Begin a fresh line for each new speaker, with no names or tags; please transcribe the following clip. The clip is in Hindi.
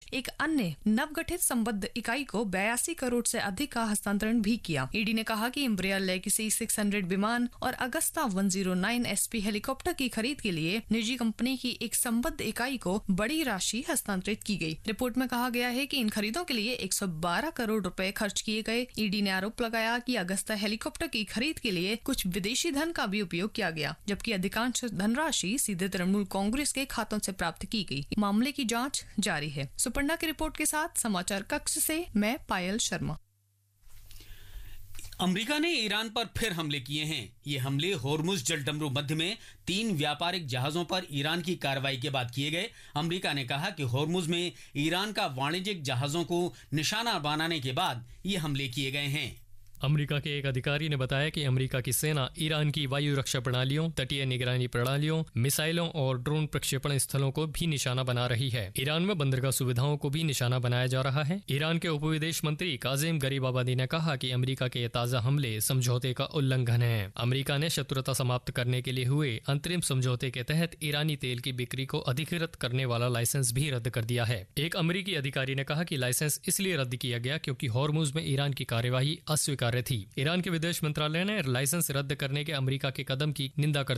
एक अन्य नवगठित संबद्ध इकाई को 82 करोड़ से अधिक का हस्तांतरण भी किया। ईडी ने कहा कि एम्ब्रियल लेगेसी 600 विमान और अगस्ता 109 SP हेलीकॉप्टर की खरीद के लिए निजी कंपनी की एक संबद्ध इकाई को बड़ी राशि हस्तांतरित की गई। रिपोर्ट में कहा गया है कि इन खरीदों के लिए 112 करोड़ रुपए खर्च किए गए। ईडी ने आरोप लगाया कि अगस्ता हेलीकॉप्टर की खरीद के लिए कुछ विदेशी धन का भी उपयोग किया गया, जबकि अधिकांश धनराशि सीधे तृणमूल कांग्रेस के खातों से प्राप्त की गई। मामले की जांच जारी है। सुपर्णा की रिपोर्ट के साथ समाचार कक्ष से मैं पायल शर्मा।
अमेरिका ने ईरान पर फिर हमले किए हैं। ये हमले होर्मुज जलडमरू मध्य में 3 व्यापारिक जहाजों पर ईरान की कार्रवाई के बाद किए गए। अमेरिका ने कहा कि होर्मुज में ईरान का वाणिज्यिक जहाजों को निशाना बनाने के बाद ये हमले किए गए हैं।
अमेरिका के एक अधिकारी ने बताया कि अमेरिका की सेना ईरान की वायु रक्षा प्रणालियों, तटीय निगरानी प्रणालियों, मिसाइलों और ड्रोन प्रक्षेपण स्थलों को भी निशाना बना रही है। ईरान में बंदरगाह सुविधाओं को भी निशाना बनाया जा रहा है। ईरान के उप विदेश मंत्री काजिम गरीबाबादी ने कहा कि अमेरिका के ताजा हमले समझौते का उल्लंघन है। अमेरिका ने शत्रुता समाप्त करने के लिए हुए अंतरिम समझौते के तहत ईरानी तेल की बिक्री को अधिकृत करने वाला लाइसेंस भी रद्द कर दिया है। एक अमेरिकी अधिकारी ने कहा कि लाइसेंस इसलिए रद्द किया गया क्योंकि होर्मुज में ईरान की कार्यवाही अस्वीकार्य थी। ईरान के विदेश मंत्रालय ने लाइसेंस रद्द करने के अमेरिका के कदम की निंदा करते